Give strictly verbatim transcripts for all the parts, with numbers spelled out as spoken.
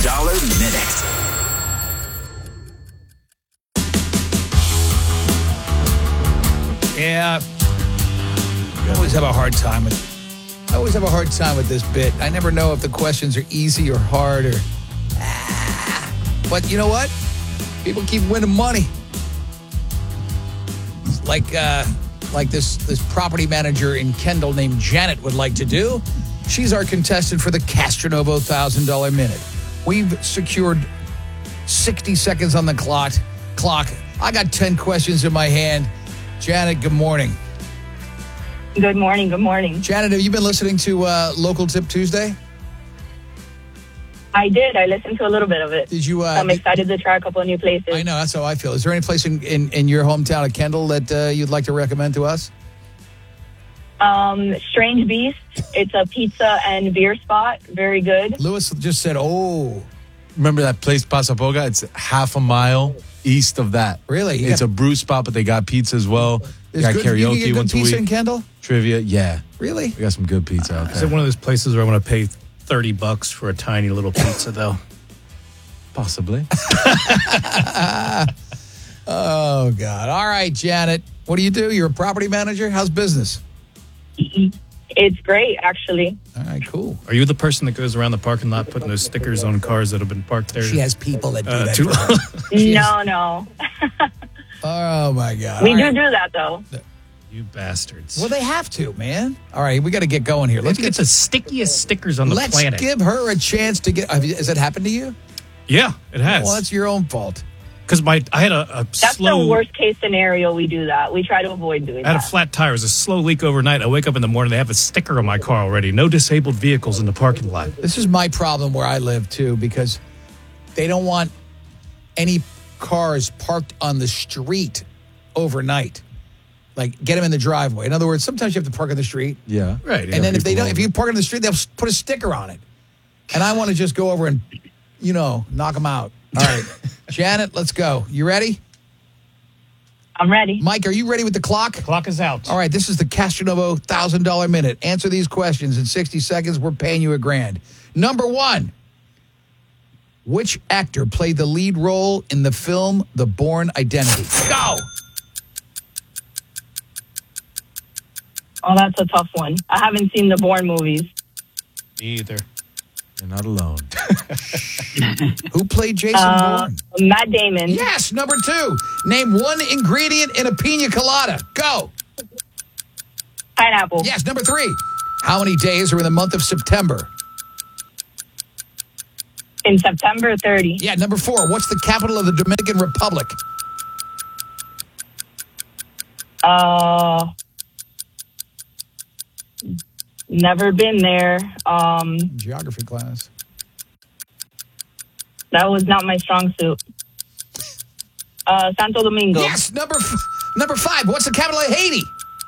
Dollar Minute. Yeah. I always have a hard time with I always have a hard time with this bit. I never know if the questions are easy or hard or ah. But you know what? People keep winning money. Like uh like this this property manager in Kendall named Janet would like to do. She's our contestant for the Castronovo one thousand dollars minute. We've secured sixty seconds on the clock. Clock. I got ten questions in my hand. Janet, good morning. Good morning, good morning. Janet, have you been listening to uh, Local Tip Tuesday? I did. I listened to a little bit of it. Did you? Uh, I'm excited to try a couple of new places. I know, that's how I feel. Is there any place in, in, in your hometown of Kendall that uh, you'd like to recommend to us? Um, Strange Beast. It's a pizza and beer spot. Very good. Lewis just said, oh. Remember that place, Pasapoga? It's half a mile east of that. Really? You It's got- a brew spot, but they got pizza as well. They got Good- you can karaoke get good once a pizza week. in Kendall? Trivia, yeah. Really? We got some good pizza out Is there. it one of those places where I want to pay thirty bucks for a tiny little pizza, though? Possibly. Oh, God. All right, Janet. What do you do? You're a property manager? How's business? It's great, actually. All right, cool. Are you the person that goes around the parking lot putting those stickers on cars that have been parked there? She has people that do uh, that. too for her. long? She no, no. Oh, my God. We All do right. do that, though. You bastards. Well, they have to, man. All right, we got to get going here. Let's Let's get the stickiest stickers on the Let's planet. give her a chance to get. Have you- Has that happened to you? yeah, it has. Well, that's your own fault. Because my I had a, a That's slow. the worst case scenario. We do that. We try to avoid doing I had a that. flat tire. It was a slow leak overnight. I wake up in the morning. They have a sticker on my car already. No disabled vehicles in the parking lot. This is my problem where I live too, because they don't want any cars parked on the street overnight. Like, get them in the driveway. In other words, sometimes you have to park on the street, Yeah. Right. and then if they people don't, if you park on the street, they'll s- put a sticker on it. And I want to just go over and, you know, knock them out. All right, Janet, let's go. You ready? I'm ready. Mike, are you ready with the clock? Clock is out. All right, this is the Castronovo one thousand dollars minute. Answer these questions in sixty seconds. We're paying you a grand. Number one, which actor played the lead role in the film The Bourne Identity? Go! Oh, that's a tough one. I haven't seen the Bourne movies. Me either. You're not alone. Who played Jason Uh, Bourne? Matt Damon. Yes, number two. Name one ingredient in a pina colada. Go! Pineapple. Yes, number three. How many days are in the month of September? In September, thirty. Yeah, number four. What's the capital of the Dominican Republic? Uh, never been there. Um, Geography class. that was not my strong suit. Uh, Santo Domingo. Yes, number f- number five. What's the capital of Haiti?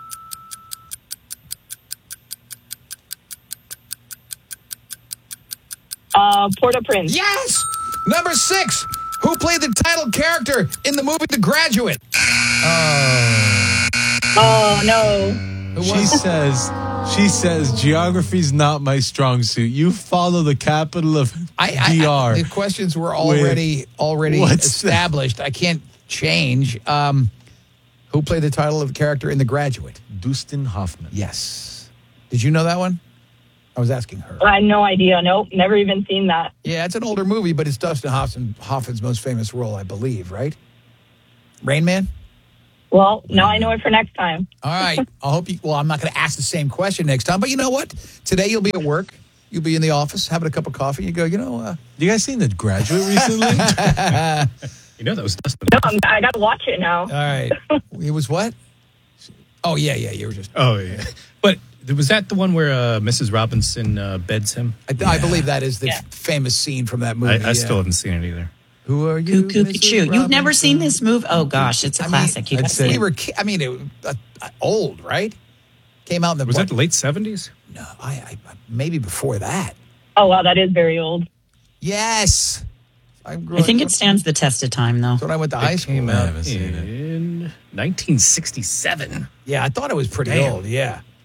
Uh, Port-au-Prince. Yes. Number six. Who played the title character in the movie The Graduate? Oh, no. Who She was- says, she says, geography's not my strong suit. You follow the capital of I, I, D R. I, the questions were already already What's established. I can't change. Um, who played the title of the character in The Graduate? Dustin Hoffman. Yes. Did you know that one? I was asking her. I had no idea. Nope. Never even seen that. Yeah, it's an older movie, but it's Dustin Hoffman, Hoffman's most famous role, I believe, right? Rain Man? Well, now I know it for next time. All right. I hope you, well, I'm not going to ask the same question next time, but you know what? Today you'll be at work. You'll be in the office having a cup of coffee. You go, you know, uh, You guys seen The Graduate recently? You know that was Dustin. No, I'm, I got to watch it now. all right. It was what? Oh, yeah, yeah. You were just, Oh, yeah. But was that the one where uh, Missus Robinson uh, beds him? I, I believe that is the Yeah. famous scene from that movie. I, I yeah. still haven't seen it either. Who are you? Cuckoo Missus Choo. You've never Robinson? seen this movie? Oh, gosh, it's a I mean, classic. You I'd gotta say- see We it. were, ki- I mean, it was uh, uh, old, right? Came out in the Was that the late seventies? No, I, I maybe before that. Oh, wow. That is very old. Yes. I'm I think it stands the test of time, though. That's when I went to high school. Came I out haven't seen it. in nineteen sixty-seven. Yeah, I thought it was pretty Damn. old. Yeah.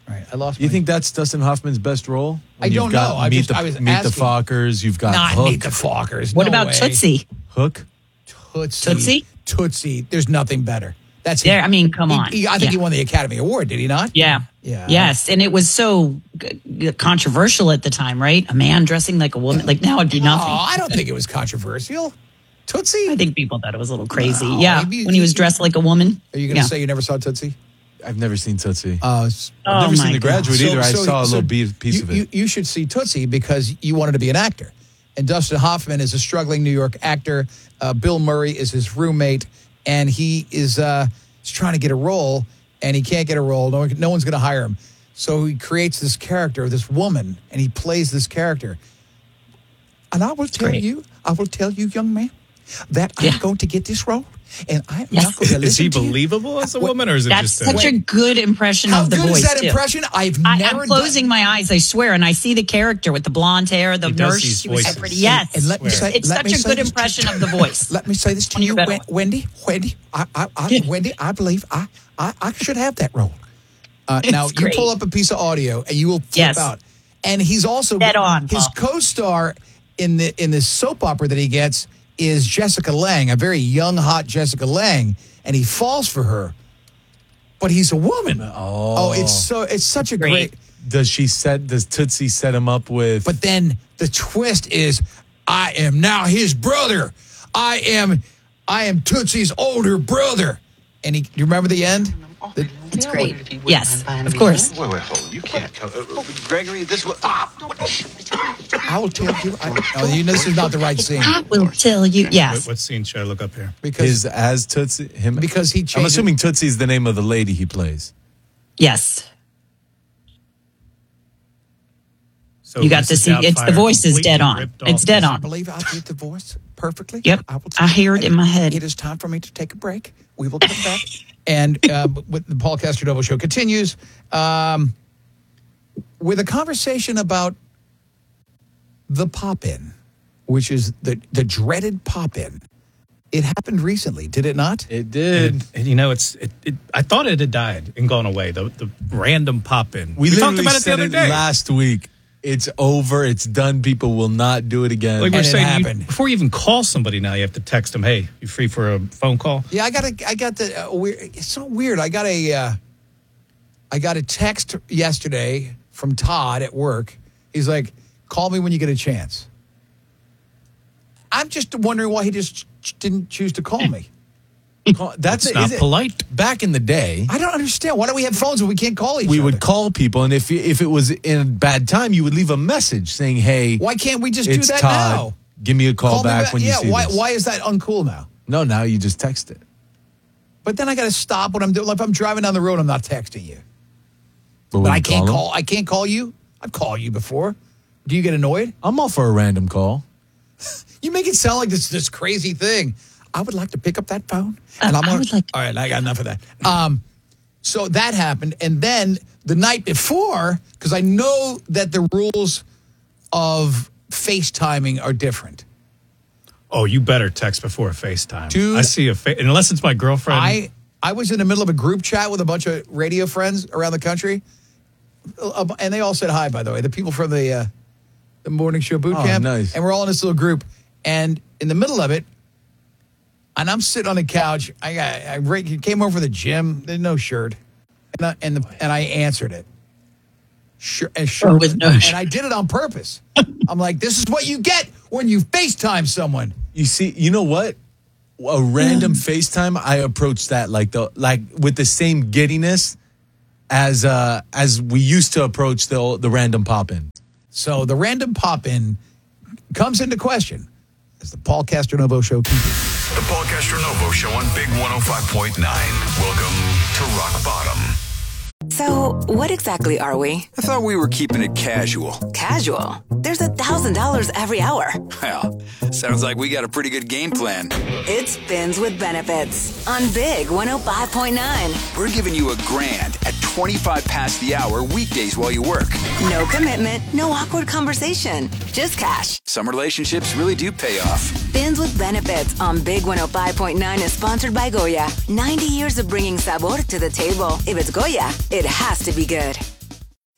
Right, I lost. You my, think that's Dustin Hoffman's best role? When I you've don't got know. I Meet just- the I was Meet the asking. Fockers. You've got not Hook. Meet the Fockers? What no about way. Tootsie? Hook. Tootsie. Tootsie? Tootsie. There's nothing better. That's There, I mean, come he- on. he- I think Yeah. he won the Academy Award. Did he not? Yeah. Yeah. Yes. And it was so g- controversial at the time, right? A man dressing like a woman. Like now it'd be Oh, nothing. I don't think it was controversial. Tootsie. I think people thought it was a little crazy. No, yeah. maybe- When he was dressed like a woman. Are you going to Yeah. say you never saw Tootsie? I've never seen Tootsie. Uh, I've Oh, never seen my The Graduate God. either. I So- saw a so little be- piece you, of it. You, you should see Tootsie because you wanted to be an actor. And Dustin Hoffman is a struggling New York actor. Uh, Bill Murray is his roommate, and he is uh, he's trying to get a role, and he can't get a role. No, one- no one's going to hire him. So he creates this character, this woman, and he plays this character. And I will tell great. you, I will tell you, young man, that Yeah. I'm going to get this role, and I'm Yes. not going to listen Is he to you. believable as a What- woman, or is it That's just such a, a good impression How of the good voice. is that too. impression? I've I, never I'm closing done. my eyes, I swear, and I see the character with the blonde hair, the He does nurse. these She was so voices. pretty. Yes. And let me say, it's let such me a say good this to- impression of the voice. Let me say this to One of you, your better Wen- ones. Wendy. Wendy, I, I, I, Yeah. Wendy, I believe I, I, I should have that role. Uh, now you great. pull up a piece of audio and you will flip Yes. out. And he's also Dead on, his Paul. co-star in the in this soap opera that he gets is Jessica Lange, a very young, hot Jessica Lange, and he falls for her. But he's a woman. Oh, it's so it's such a Great. great. Does she set? Does Tootsie set him up with? But then the twist is, I am now his brother. I am, I am Tootsie's older brother. And he, you remember the end? The- It's great. Yes, of course. Wait, wait, hold on. You can't. Uh, uh, Gregory, this was. Ah, I will tell you. I, oh, you know, this is not the right scene I will tell you. what, Yes. what scene should I look up here? because his as Tootsie him because he I'm changed. assuming Tootsie's the name of the lady he plays. Yes. So You got Missus to see- it's the Doubtfire voice is completely dead on. ripped It's off dead his- I on. believe I did the voice perfectly. Yep. I, will I hear it in my head. It is time for me to take a break. We will come back. And uh, with the Paul Castronovo show continues um, with a conversation about the pop-in, which is the, the dreaded pop-in. It happened recently, did it not? It did. And, and you know, it's. It, it, I thought it had died and gone away. The the random pop in. We, talked literally about it the said other it day. last week. It's over. It's done. People will not do it again. Like we were And it saying, you, happened. before you even call somebody now, you have to text them. Hey, you free for a phone call? Yeah, I got a, I got the uh, weird. It's so weird. I got a, uh, I got a text yesterday from Todd at work. He's like, "Call me when you get a chance." I'm just wondering why he just ch- didn't choose to call me. Call- That's It's it, not is it- polite. Back in the day, I don't understand. Why do we have phones when we can't call each we other? would call people, and if if it was in a bad time, you would leave a message saying, "Hey, Why can't we just do it's that Todd. now? Give me a call, Call me back back- when you yeah, see why, this." why is that uncool now? No, now you just text it. But then I got to stop when I'm doing. Like if I'm driving down the road, I'm not texting you. But, But when I you can't them, call. I can't call you. I've called you before. Do you get annoyed? I'm all for a random call. You make it sound like this this crazy thing. I would like to pick up that phone, and Uh, I'm I gonna, would like- all right. I got enough of that. Um, so that happened, and then the night before, because I know that the rules of FaceTiming are different. Oh, you better text before FaceTime. Dude. I see a fa- unless it's my girlfriend. I I was in the middle of a group chat with a bunch of radio friends around the country, Uh, and they all said hi. By the way, the people from the uh, the morning show boot Oh, camp, nice. and we're all in this little group. And in the middle of it, and I'm sitting on the couch. I got I ra- came over from the gym. There's no shirt, and I, and, the, and I answered it. Sure, and sure, Oh, with no and shirt. I did it on purpose. I'm like, this is what you get when you FaceTime someone. You see, you know what? A random FaceTime, I approach that like the like with the same giddiness as uh as we used to approach the the random pop in. So the random pop in comes into question as the Paul Castronovo show continues. The Paul Castronovo Show on Big one oh five point nine. Welcome to Rock Bottom. So, what exactly are we? I thought we were keeping it casual. Casual. There's a thousand dollars every hour. Well, sounds like we got a pretty good game plan. It's Bins with Benefits on Big one oh five point nine. We're giving you a grand at twenty-five past the hour weekdays while you work. No commitment, no awkward conversation, just cash. Some relationships really do pay off. Bins with Benefits on Big one oh five point nine is sponsored by Goya. ninety years of bringing sabor to the table. If it's Goya, it has to be good.